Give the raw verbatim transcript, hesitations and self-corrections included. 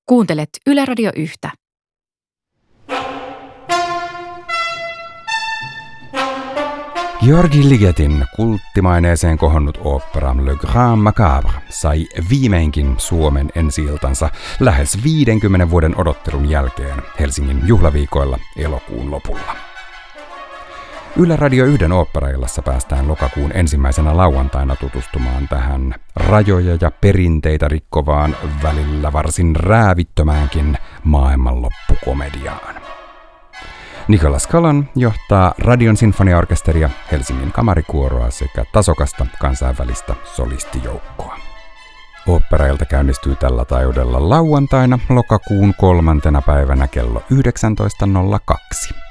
Kuuntelet Yle Radio Yhtä. Georgi Ligetin kulttimaineeseen kohonnut opera Le Grand Macabre sai viimeinkin Suomen ensi-iltansa lähes viidenkymmenen vuoden odottelun jälkeen Helsingin juhlaviikoilla elokuun lopulla. Yle Radio yhden oopperaillassa päästään lokakuun ensimmäisenä lauantaina tutustumaan tähän rajoja ja perinteitä rikkovaan, välillä varsin räävittömäänkin maailmanloppukomediaan. Nicholas Cullen johtaa Radion sinfoniaorkesteria, Helsingin kamarikuoroa sekä tasokasta kansainvälistä solistijoukkoa. Oopperailta käynnistyy tällä taajuudella lauantaina lokakuun kolmantena päivänä kello yhdeksäntoista nolla kaksi.